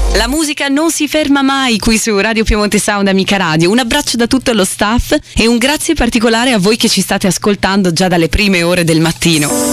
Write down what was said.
La musica non si ferma mai qui su Radio Piemonte Sound, amica radio. Un abbraccio da tutto lo staff e un grazie particolare a voi che ci state ascoltando già dalle prime ore del mattino.